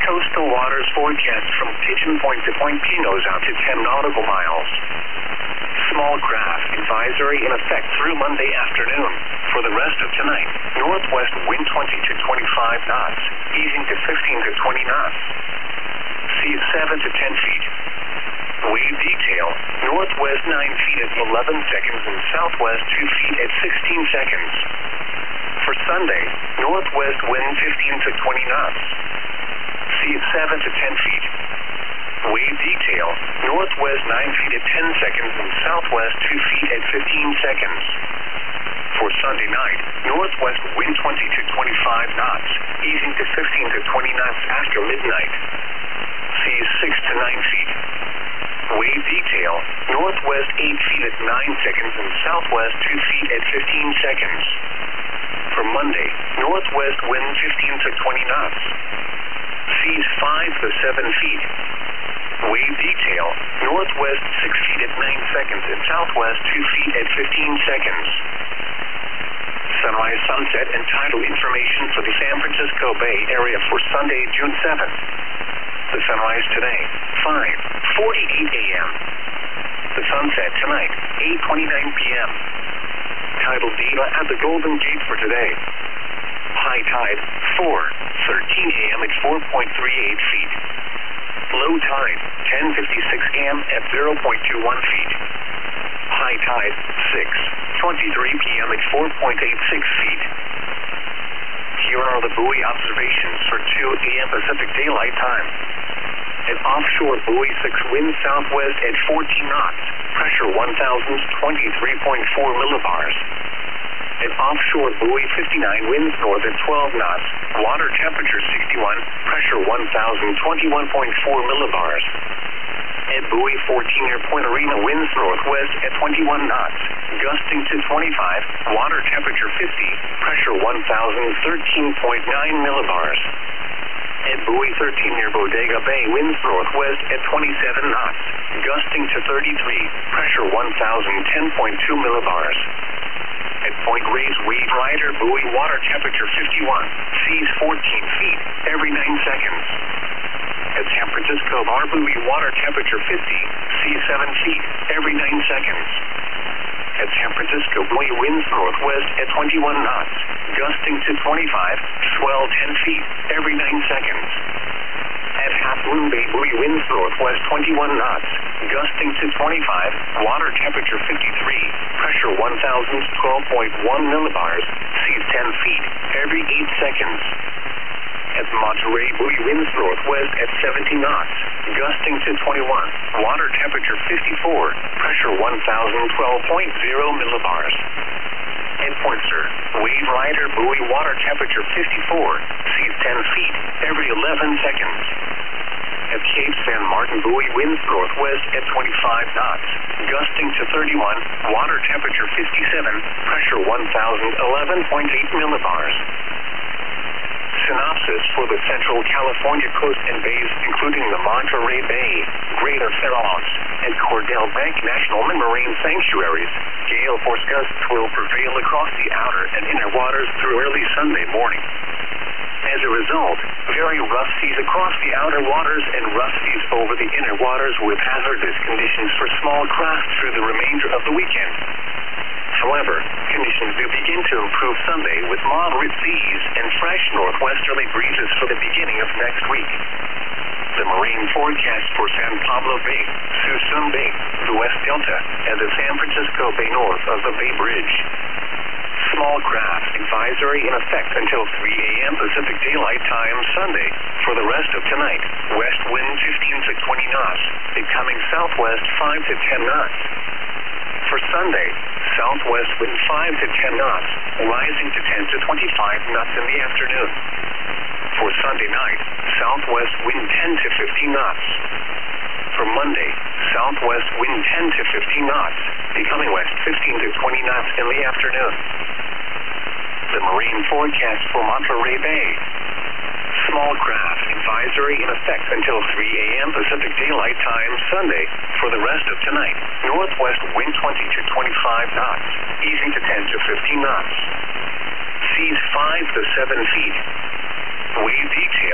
Coastal waters forecast from Pigeon Point to Point Pinos out to 10 nautical miles. Small craft advisory in effect through Monday afternoon. For the rest of tonight, northwest wind 20 to 25 knots, easing to 15 to 20 knots. Sea at 7 to 10 feet. Wave detail, northwest 9 feet at 11 seconds and southwest 2 feet at 16 seconds. For Sunday, northwest wind 15 to 20 knots. Sea at 7 to 10 feet. Wave detail, northwest 9 feet at 10 seconds and southwest 2 feet at 15 seconds. For Sunday night, northwest wind 20 to 25 knots, easing to 15 to 20 knots after midnight. Sea 6 to 9 feet. Wave detail, northwest 8 feet at 9 seconds and southwest 2 feet at 15 seconds. For Monday, northwest wind 15 to 20 knots. Seas 5 to 7 feet. Wave detail, northwest 6 feet at 9 seconds and southwest 2 feet at 15 seconds. Sunrise, sunset, and tidal information for the San Francisco Bay Area for Sunday, June 7th. The sunrise today, 5:48 a.m. The sunset tonight, 8:29 p.m. Tidal data at the Golden Gate for today. High tide, 4:13 a.m. at 4.38 feet. Low tide, 10:56 a.m. at 0.21 feet. High tide, 6:23 p.m. at 4.86 feet. Here are the buoy observations for 2 a.m. Pacific Daylight Time. An offshore buoy 6 wind southwest at 14 knots, pressure 1,023.4 millibars. An offshore buoy 59 winds north at 12 knots, water temperature 61, pressure 1,021.4 millibars. At buoy 14 near Point Arena winds northwest at 21 knots, gusting to 25, water temperature 50, pressure 1,013.9 millibars. At buoy 13 near Bodega Bay winds northwest at 27 knots, gusting to 33, pressure 1,010.2 millibars. At Point Reyes Wave Rider buoy water temperature 51, seas 14 feet every 9 seconds. At San Francisco Bar buoy water temperature 50, seas 7 feet every 9 seconds. At San Francisco buoy winds northwest at 21 knots, gusting to 25, swell 10 feet every 9 seconds. At Half Moon Bay buoy winds northwest 21 knots, gusting to 25, water temperature 53, pressure 1,012.1 millibars, seas 10 feet every 8 seconds. At Monterey buoy winds northwest at 70 knots, gusting to 21, water temperature 54, pressure 1,012.0 millibars. At Point Sur, Wave Rider buoy water temperature 54, seas 10 feet every 11 seconds. At Cape San Martin buoy winds northwest at 25 knots, gusting to 31, water temperature 57, pressure 1,011.8 millibars. Synopsis for the Central California coast and bays, including the Monterey Bay, Greater Fair Oaks, and Cordell Bank National Marine Sanctuaries. Gale force gusts will prevail across the outer and inner waters through early Sunday morning. As a result, very rough seas across the outer waters and rough seas over the inner waters with hazardous conditions for small craft through the remainder of the weekend. However, conditions do begin to improve Sunday with moderate seas and fresh northwesterly breezes for the beginning of next week. The marine forecast for San Pablo Bay, Suisun Bay, the West Delta, and the San Francisco Bay north of the Bay Bridge. Small craft advisory in effect until 3 a.m. Pacific Daylight Time Sunday. For the rest of tonight, west wind 15 to 20 knots, becoming southwest 5 to 10 knots. For Sunday, southwest wind 5 to 10 knots, rising to 10 to 25 knots in the afternoon. For Sunday night, southwest wind 10 to 15 knots. For Monday, southwest wind 10 to 15 knots, becoming west 15 to 20 knots in the afternoon. The marine forecast for Monterey Bay. Small craft advisory in effect until 3 a.m. Pacific Daylight Time Sunday. For the rest of tonight, northwest wind 20 to 25 knots, easing to 10 to 15 knots. Seas 5 to 7 feet. Wave detail.